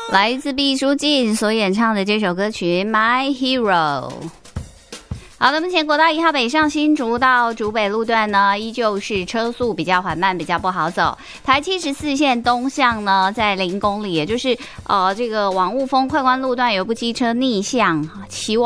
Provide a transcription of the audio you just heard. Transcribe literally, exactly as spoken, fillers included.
来自毕书尽所演唱的这首歌曲《My Hero》。好，那么前国道一号北上新竹到竹北路段呢，依旧是车速比较缓慢，比较不好走。台七十四线东向呢，在零公里，也就是呃这个往雾峰快关路段有部机车逆向骑往